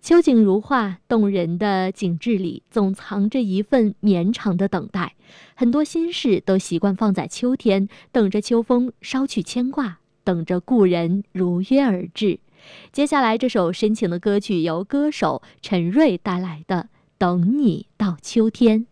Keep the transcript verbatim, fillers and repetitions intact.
秋景如画，动人的景致里总藏着一份绵长的等待，很多心事都习惯放在秋天，等着秋风捎去牵挂，等着故人如约而至。接下来这首深情的歌曲由歌手陈瑞带来的《等你到秋天》。